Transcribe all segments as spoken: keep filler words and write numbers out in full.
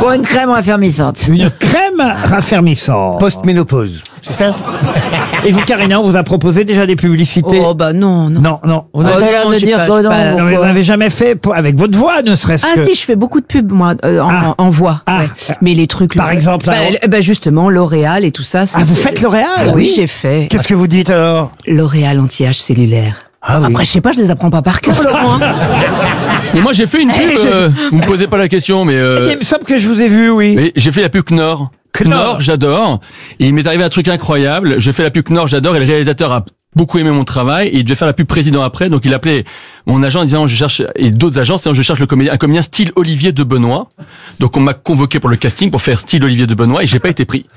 Pour une crème raffermissante. Une crème raffermissante. Post-ménopause, c'est ça? Et vous, Karina, on vous a proposé déjà des publicités? Oh bah non, non. Non, non. Vous Oh, n'avez non, de j'ai dire pas- que j'ai non. pas- non, mais vous n'avez jamais fait pour- avec votre voix, ne serait-ce Ah que... si, je fais beaucoup de pubs moi euh, en, Ah. en, en voix. Ah. Ouais. Mais les trucs. Par le- exemple, bah, alors l- bah, justement L'Oréal et tout ça. c'est- Ah, vous faites L'Oréal? Oui, j'ai fait. Qu'est-ce que vous dites alors? L'Oréal anti-âge cellulaire. Ah oui. Après, je sais pas, je les apprends pas par cœur, Laurent. hein. Mais moi j'ai fait une pub, Eh, je- euh, vous me posez pas la question, mais, euh, Il me semble que je vous ai vu, oui. mais j'ai fait la pub Knorr. Knorr. Knorr, j'adore. Et il m'est arrivé un truc incroyable. J'ai fait la pub Knorr, j'adore, et le réalisateur a beaucoup aimé mon travail, et il devait faire la pub président après, donc il appelait mon agent en disant je cherche, et d'autres agences, en disant je cherche le comédien, un comédien style Olivier de Benoît. Donc on m'a convoqué pour le casting pour faire style Olivier de Benoît, et j'ai pas été pris.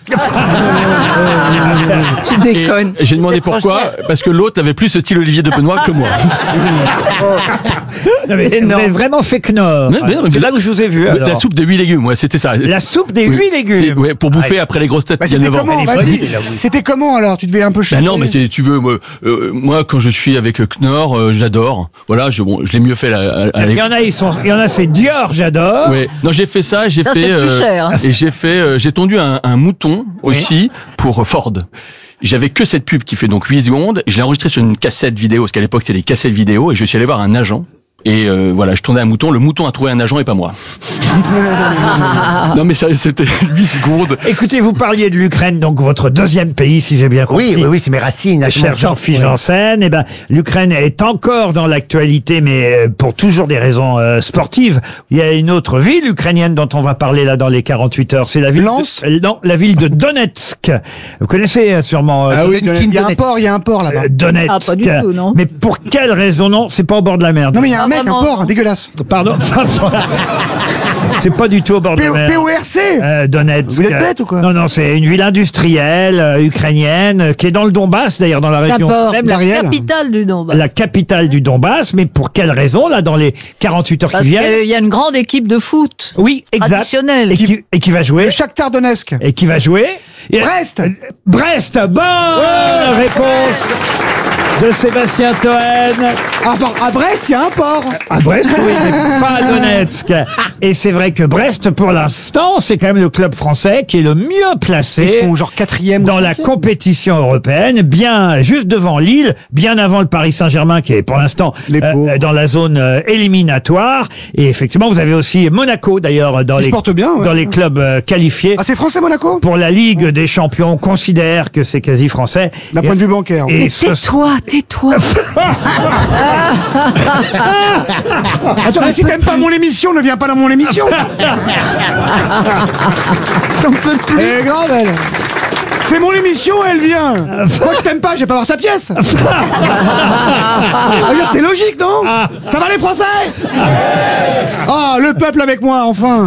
Tu Et déconnes. j'ai demandé pourquoi, parce que l'autre avait plus ce style Olivier de Benoît que moi. Non, mais vous Énorme. avez vraiment fait Knorr. Mais- mais non, mais C'est la- là où je vous ai vu, alors. La soupe des huit légumes, ouais, c'était ça. La soupe des Oui. huit C'est- légumes. Ouais, pour bouffer après les grosses têtes Bah, il y a c'était neuf ans. comment, vas-y. C'était comment alors? Tu devais un peu Ben changer. non, mais c'est- tu veux, moi, euh, moi, quand je suis avec Knorr, euh, j'adore. Voilà, je, bon, je l'ai mieux fait là. à- à- Il y en a, ils sont, il y en a, c'est Dior, j'adore. Ouais. Non, j'ai fait ça, j'ai Ça, fait, c'est plus cher, hein. et j'ai fait, euh, j'ai tondu un, un mouton aussi pour Ford. J'avais que cette pub qui fait donc huit secondes. Je l'ai enregistré sur une cassette vidéo, parce qu'à l'époque c'était des cassettes vidéo, et je suis allé voir un agent. Et euh, voilà, je tournais un mouton. Le mouton a trouvé un agent et pas moi. Non, mais ça, c'était huit secondes. Écoutez, vous parliez de l'Ukraine, donc votre deuxième pays, si j'ai bien compris. Oui, oui, oui, c'est mes racines. là, Cher je m'en Jean-Philippe sors. Janssen, eh ben, l'Ukraine est encore dans l'actualité, mais euh, pour toujours des raisons euh, sportives. Il y a une autre ville ukrainienne dont on va parler là dans les quarante-huit heures. C'est la ville Lens de, euh, non, la ville de Donetsk. Vous connaissez euh, sûrement euh, Ah oui, Donetsk. il y a un port, il y a un port là-bas. euh, Donetsk. Ah, pas du tout, non. Mais pour quelle raison? Non, c'est pas au bord de la mer. Non mais il y a un Ah, mec, un vraiment. port, dégueulasse. Pardon. C'est pas du tout au bord de la mer. P O R C. Euh, Donetsk. Vous êtes bête ou quoi? Non, non, c'est une ville industrielle euh, ukrainienne euh, qui est dans le Donbass, d'ailleurs, dans la région. D'abord, même la Marielle. capitale du Donbass. La capitale du Donbass, mais pour quelle raison, là, dans les quarante-huit heures Parce qui qu'il y viennent? a- il y a une grande équipe de foot. Oui, exact. Traditionnelle. Et qui, et qui va jouer? Le Shakhtar Donetsk. Et qui va jouer? Et- Brest. Brest, bonne réponse de Sébastien Toen. Ah, bon, à Brest, il y a un port. À Brest, oui, mais pas à Donetsk. Et c'est vrai que Brest, pour l'instant, c'est quand même le club français qui est le mieux Ils placé sont genre quatrième. ou dans la cinquième. compétition européenne, bien juste devant Lille, bien avant le Paris Saint-Germain qui est pour l'instant Les pauvres. dans la zone euh, éliminatoire. Et effectivement, vous avez aussi Monaco d'ailleurs dans Ils se les portent bien, ouais. dans les clubs euh, qualifiés. Ah, c'est français Monaco? Pour la Ligue des Champions, on considère que c'est quasi français. D'un point de vue bancaire. Et Mais ce- tais-toi, tais-toi. Attends, mais si t'aimes pas mon émission, ne viens pas dans mon émission. J'en peux plus. Eh, grave, elle. C'est mon émission, elle vient. Quoi que t'aimes pas, je vais pas voir ta pièce. Ah, bien, c'est logique, non? Ça va les Français? Ah, le peuple avec moi, enfin.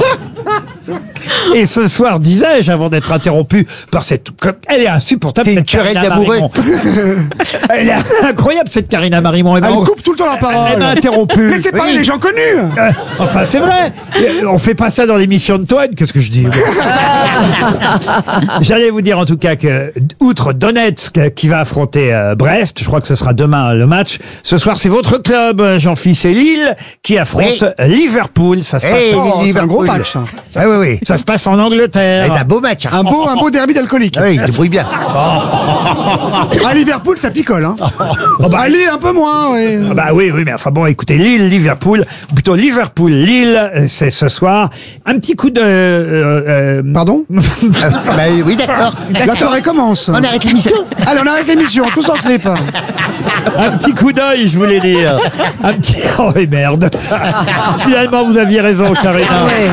Et ce soir, disais-je, avant d'être interrompu par cette... Elle est insupportable, C'est une cette querelle Karina d'amoureux. Marimon. Elle est incroyable, cette Karina Marimon. Elle Elle m'a- coupe tout le temps la parole. Elle m'a interrompu. Laissez parler Oui. les gens connus. Euh, Enfin, c'est vrai. Euh, On fait pas ça dans l'émission de Toine. Qu'est-ce que je dis? J'allais vous dire en tout cas que, outre Donetsk qui va affronter euh, Brest, je crois que ce sera demain le match. Ce soir, c'est votre club, euh, Jean-Philippe, c'est Lille qui affronte Liverpool. Ça se passe. Hey, Oh, c'est un Liverpool. gros match. hein. Ah oui, oui. Ça se passe en C'est Angleterre. un beau match. hein. Un beau, un beau derby d'alcoolique. Ah oui, il se débrouille bien. À Liverpool, ça picole. Hein. À Lille, un peu moins. Oui. Ah bah oui, oui, mais enfin bon, écoutez, Lille, Liverpool, ou plutôt Liverpool, Lille, euh, c'est ce soir. Un petit coup de... euh, euh, Pardon? Bah oui, d'accord. La soirée commence. On arrête l'émission. Allez, on arrête l'émission. Tous en slip. un petit coup d'œil, je voulais dire. Un petit... Oh et merde. Finalement, vous aviez raison, Karina. Ouais.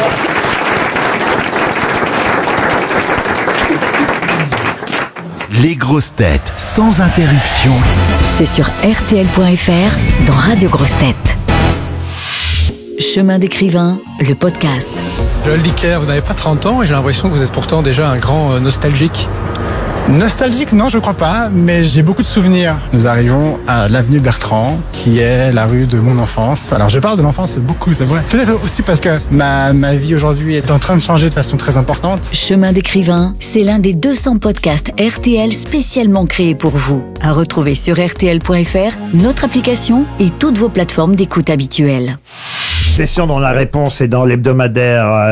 Les grosses têtes sans interruption. C'est sur R T L point F R dans Radio Grosses Têtes. Chemin d'écrivain, le podcast. Joël Dicker, vous n'avez pas trente ans et j'ai l'impression que vous êtes pourtant déjà un grand euh, nostalgique. Nostalgique, non, je crois pas, mais j'ai beaucoup de souvenirs. Nous arrivons à l'avenue Bertrand, qui est la rue de mon enfance. Alors, je parle de l'enfance beaucoup, c'est vrai. Peut-être aussi parce que ma, ma vie aujourd'hui est en train de changer de façon très importante. Chemin d'écrivain, c'est l'un des deux cents podcasts R T L spécialement créés pour vous. À retrouver sur R T L point F R, notre application et toutes vos plateformes d'écoute habituelles. Question dont la réponse est dans l'hebdomadaire